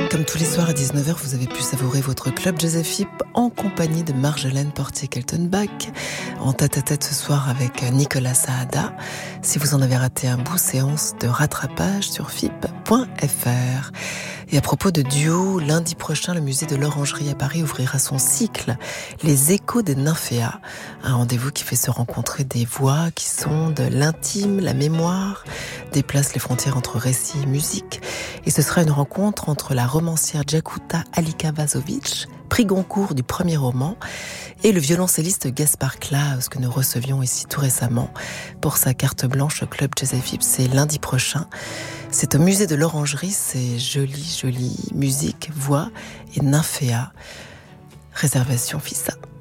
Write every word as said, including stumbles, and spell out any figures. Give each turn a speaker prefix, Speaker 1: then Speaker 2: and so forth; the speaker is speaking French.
Speaker 1: Comme tous les soirs à dix-neuf heures, vous avez pu savourer votre club Jazz F I P en compagnie de Marjolaine Portier-Keltenbach, en tête-à-tête ce soir avec Nicolas Saada. Si vous en avez raté un bout, séance de rattrapage sur F I P point F R. Et à propos de duo, lundi prochain, le musée de l'Orangerie à Paris ouvrira son cycle Les Échos des Nymphéas, un rendez-vous qui fait se rencontrer des voix qui sont de l'intime, la mémoire, déplace les frontières entre récit et musique. Et ce sera une rencontre entre la romancière Djakuta Alika-Vazovic, prix Goncourt du premier roman, et le violoncelliste Gaspard Klaus, que nous recevions ici tout récemment pour sa carte blanche au club Jazz F I P. C'est lundi prochain. C'est au musée de l'Orangerie, c'est joli, joli musique, voix et nymphéa. Réservation F I S A.